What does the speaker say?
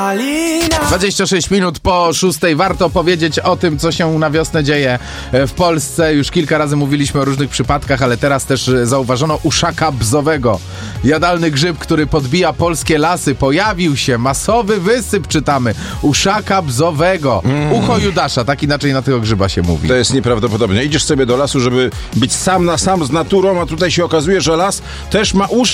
26 minut po 6. Warto powiedzieć o tym, co się na wiosnę dzieje w Polsce. Już kilka razy mówiliśmy o różnych przypadkach, ale teraz też zauważono uszaka bzowego. Jadalny grzyb, który podbija polskie lasy. Pojawił się masowy wysyp, czytamy. Uszaka bzowego. Ucho Judasza, tak inaczej na tego grzyba się mówi. To jest nieprawdopodobne. Idziesz sobie do lasu, żeby być sam na sam z naturą, a tutaj się okazuje, że las też ma uszy.